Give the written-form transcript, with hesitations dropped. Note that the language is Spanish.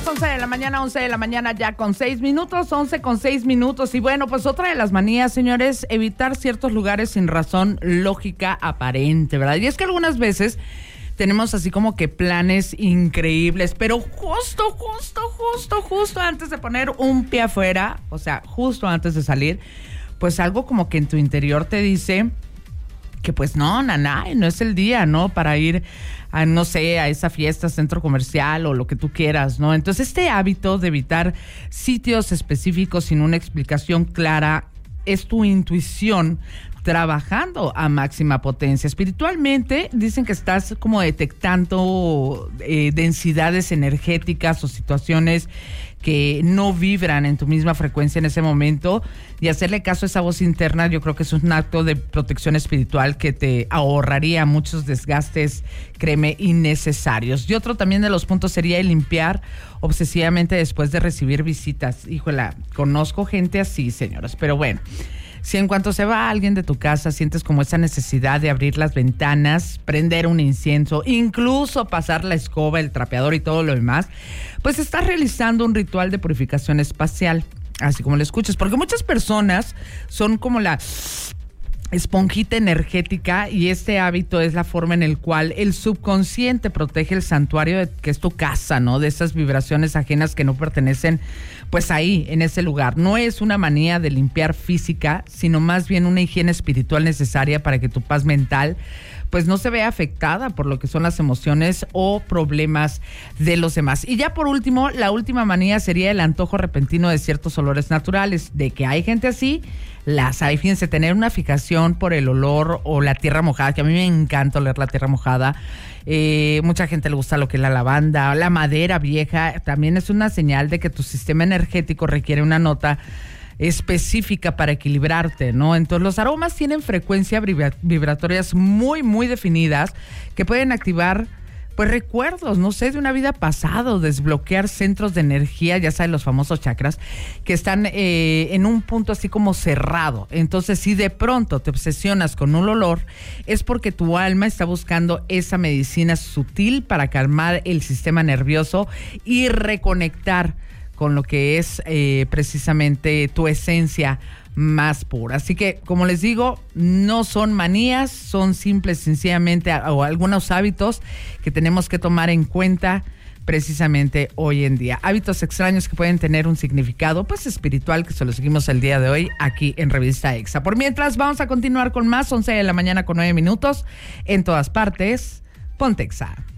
11 de la mañana ya con 6 minutos, 11 con 6 minutos. Y bueno, pues otra de las manías, señores, evitar ciertos lugares sin razón lógica aparente, ¿verdad? Y es que algunas veces tenemos así como que planes increíbles, pero justo antes de poner un pie afuera, o sea, justo antes de salir, pues algo como que en tu interior te dice que pues no es el día, ¿no? Para ir a, no sé, a esa fiesta, centro comercial o lo que tú quieras, ¿no? Entonces este hábito de evitar sitios específicos sin una explicación clara es tu intuición trabajando a máxima potencia. Espiritualmente dicen que estás como detectando densidades energéticas o situaciones que no vibran en tu misma frecuencia en ese momento, y hacerle caso a esa voz interna yo creo que es un acto de protección espiritual que te ahorraría muchos desgastes, créeme, innecesarios. Y otro también de los puntos sería el limpiar obsesivamente después de recibir visitas. Híjola, conozco gente así, señoras, pero bueno, si en cuanto se va alguien de tu casa sientes como esa necesidad de abrir las ventanas, prender un incienso, incluso pasar la escoba, el trapeador y todo lo demás, pues estás realizando un ritual de purificación espacial, así como lo escuchas, porque muchas personas son como la esponjita energética, y este hábito es la forma en el cual el subconsciente protege el santuario que es tu casa, ¿no? De esas vibraciones ajenas que no pertenecen pues ahí, en ese lugar. No es una manía de limpiar física, sino más bien una higiene espiritual necesaria para que tu paz mental pues no se vea afectada por lo que son las emociones o problemas de los demás. Y ya por último, la última manía sería el antojo repentino de ciertos olores naturales. De que hay gente así, las hay. Fíjense, tener una fijación por el olor o la tierra mojada, que a mí me encanta oler la tierra mojada. Mucha gente le gusta lo que es la lavanda, la madera vieja, también es una señal de que tu sistema energético requiere una nota específica para equilibrarte, ¿no? Entonces los aromas tienen frecuencias vibratorias muy definidas que pueden activar pues recuerdos, no sé, de una vida pasada, desbloquear centros de energía, ya sabes, los famosos chakras, que están en un punto así como cerrado. Entonces, si de pronto te obsesionas con un olor, es porque tu alma está buscando esa medicina sutil para calmar el sistema nervioso y reconectar con lo que es precisamente tu esencia más pura. Así que, como les digo, no son manías, son simples, sencillamente, o algunos hábitos que tenemos que tomar en cuenta precisamente hoy en día. Hábitos extraños que pueden tener un significado pues espiritual, que se lo seguimos el día de hoy aquí en Revista Exa. Por mientras, vamos a continuar con más. 11 de la mañana con 9 minutos. En todas partes, ponte Exa.